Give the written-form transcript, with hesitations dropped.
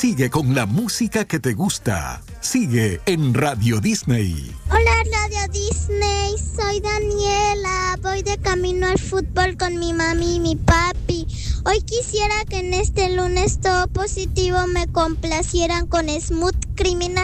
Sigue con la música que te gusta. Sigue en Radio Disney. Hola Radio Disney, soy Daniela. Voy de camino al fútbol con mi mami y mi papi. Hoy quisiera que en este lunes todo positivo me complacieran con Smooth Criminal